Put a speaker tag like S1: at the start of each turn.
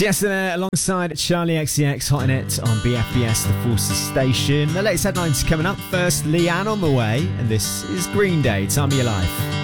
S1: Tiesto there alongside Charlie XCX, Hot in It on BFBS, the Forces Station. The latest headlines coming up. First, Leanne on the way, and this is Green Day, Time of Your Life.